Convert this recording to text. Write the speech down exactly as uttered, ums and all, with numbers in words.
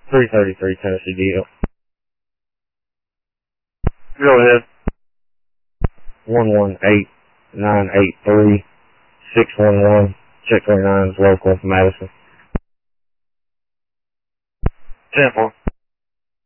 three thirty-three Tennessee deal. Go ahead. one one eight nine eight three six one one. Check twenty-nine is local, Madison. ten four.